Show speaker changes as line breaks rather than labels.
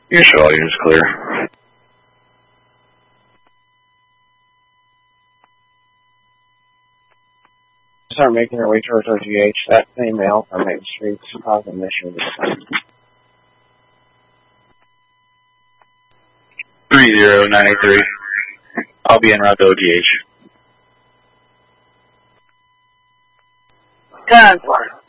Your show audio is clear.
Start making our way towards RGH. That same male from Main Street causing mission.
30983. I'll be en route to OGH.
10-4.